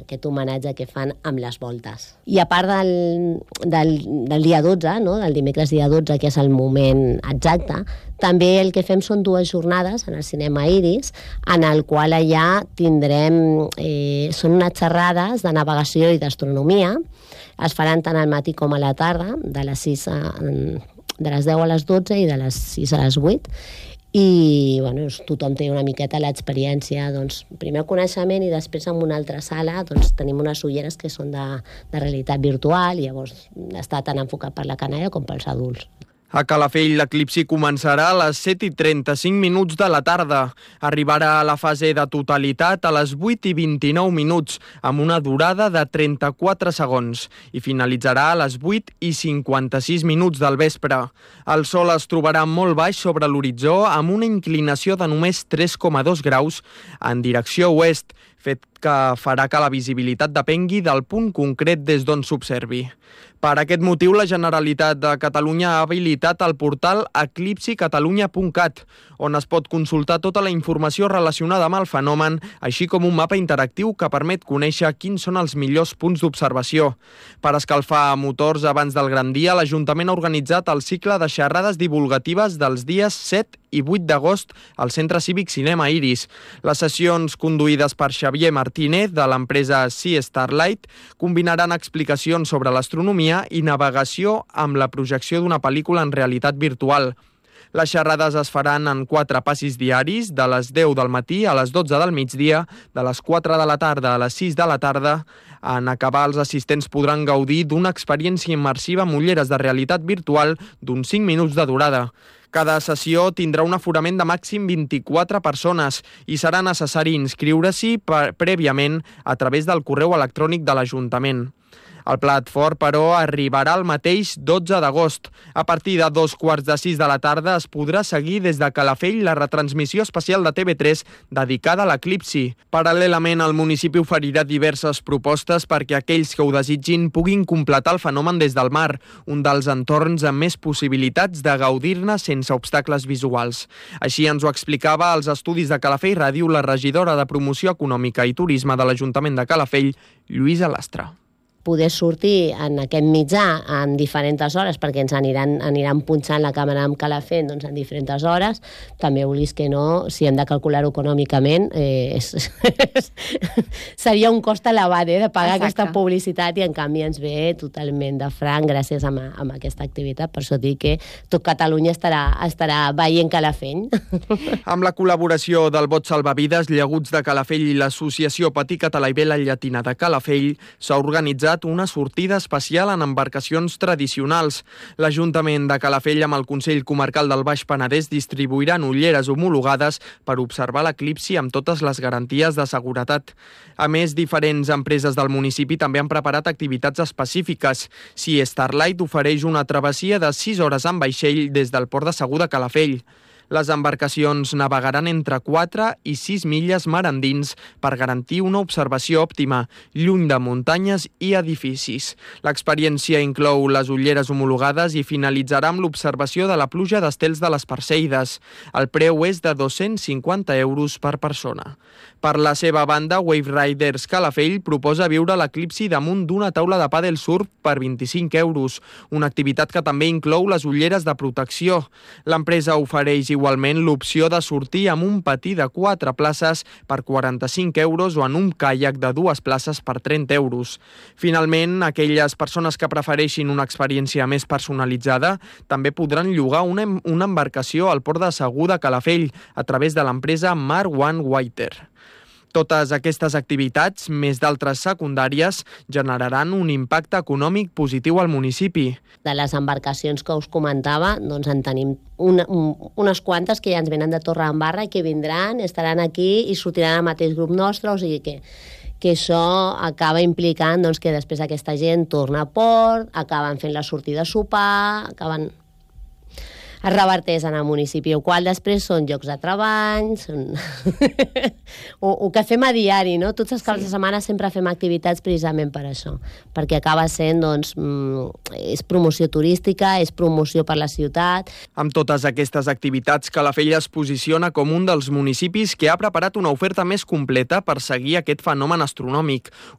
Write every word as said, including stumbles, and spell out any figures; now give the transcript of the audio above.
aquest homenatge que fan amb les voltes. I a part del, del, del dia dotze, no? del dimecres dia dotze, que és el moment exacte, també el que fem són dues jornades en el cinema Iris, en el qual allà tindrem, eh, són unes xerrades de navegació i d'astronomia. Es faran tant al matí com a la tarda, de les sis a, de les deu a les dotze i de les sis a les vuit. I bueno, tothom té una miqueta l'experiència, doncs, primer el coneixement i després en una altra sala doncs, tenim unes ulleres que són de, de realitat virtual i llavors està tan enfocat per la canalla com pels adults. A Calafell l'eclipsi començarà a les set i trenta-cinc minuts de la tarda. Arribarà a la fase de totalitat a les vuit i vint-i-nou minuts, amb una durada de trenta-quatre segons, i finalitzarà a les vuit i cinquanta-sis minuts del vespre. El sol es trobarà molt baix sobre l'horitzó amb una inclinació de només tres coma dos graus en direcció oest, fet que farà que la visibilitat depengui del punt concret des d'on s'observi. Per aquest motiu, la Generalitat de Catalunya ha habilitat el portal eclipsi catalunya punt cat, on es pot consultar tota la informació relacionada amb el fenomen, així com un mapa interactiu que permet conèixer quins són els millors punts d'observació. Per escalfar motors abans del gran dia, l'Ajuntament ha organitzat el cicle de xerrades divulgatives dels dies set i vuit d'agost al Centre Cívic Cinema Iris. Les sessions conduïdes per Xavier Martínez, de l'empresa Sea Starlight, combinaran explicacions sobre l'astronomia i navegació amb la projecció d'una pel·lícula en realitat virtual. Les xerrades es faran en quatre passis diaris, de les deu del matí a les dotze del migdia, de les quatre de la tarda a les sis de la tarda. En acabar, els assistents podran gaudir d'una experiència immersiva amb ulleres de realitat virtual d'uns cinc minuts de durada. Cada sessió tindrà un aforament de màxim vint-i-quatre persones i serà necessari inscriure-s'hi prèviament a través del correu electrònic de l'Ajuntament. El plat fort, però, arribarà el mateix dotze d'agost. A partir de dos quarts de sis de la tarda es podrà seguir des de Calafell la retransmissió especial de T V tres dedicada a l'eclipsi. Paral·lelament, el municipi oferirà diverses propostes perquè aquells que ho desitgin puguin completar el fenomen des del mar, un dels entorns amb més possibilitats de gaudir-ne sense obstacles visuals. Així ens ho explicava als estudis de Calafell Ràdio la regidora de Promoció Econòmica i Turisme de l'Ajuntament de Calafell, Lluïsa Lastra. Poder sortir en aquest mitjà en diferents hores, perquè ens aniran, aniran punxant la càmera amb Calafell doncs, en diferents hores. També vulguis que no, si hem de calcular-ho econòmicament, eh, és, és, seria un cost elevat eh, de pagar Exacte. Aquesta publicitat i en canvi ens ve totalment de franc gràcies a, a aquesta activitat. Per això dic que tot Catalunya estarà, estarà veient Calafell. Amb la col·laboració del Bot Salvavides, Llaguts de Calafell i l'Associació Patí Català i Vela Llatina de Calafell s'ha organitzat una sortida especial en embarcacions tradicionals. L'Ajuntament de Calafell amb el Consell Comarcal del Baix Penedès distribuiran ulleres homologades per observar l'eclipsi amb totes les garanties de seguretat. A més, diferents empreses del municipi també han preparat activitats específiques. Sea Starlight ofereix una travessia de sis hores en vaixell des del port de Segur de Calafell. Les embarcacions navegaran entre quatre i sis milles mar endins per garantir una observació òptima, lluny de muntanyes i edificis. L'experiència inclou les ulleres homologades i finalitzarà amb l'observació de la pluja d'estels de les Perseides. El preu és de dos-cents cinquanta euros per persona. Per la seva banda, Wave Riders Calafell proposa viure l'eclipsi damunt d'una taula de pàdel surf per vint-i-cinc euros, una activitat que també inclou les ulleres de protecció. L'empresa ofereix igualment l'opció de sortir amb un patí de quatre places per quaranta-cinc euros o en un caiac de dues places per trenta euros. Finalment, aquelles persones que prefereixin una experiència més personalitzada també podran llogar una, una embarcació al port de Segur de Calafell a través de l'empresa Mar One Water. Totes aquestes activitats, més d'altres secundàries, generaran un impacte econòmic positiu al municipi. De les embarcacions que us comentava, doncs en tenim una, un, unes quantes que ja ens venen de Torredembarra i que vindran, estaran aquí i sortiran al mateix grup nostre, o sigui que que això acaba implicant doncs, que després aquesta gent torna a port, acaben fent la sortida a sopar, acaben... es reverteix en el municipi, el qual després són llocs de treball, són... o, o que fem a diari, no? Tots els caps sí. de setmana sempre fem activitats precisament per això, perquè acaba sent, doncs, és promoció turística, és promoció per la ciutat. Amb totes aquestes activitats, Calafell es posiciona com un dels municipis que ha preparat una oferta més completa per seguir aquest fenomen astronòmic,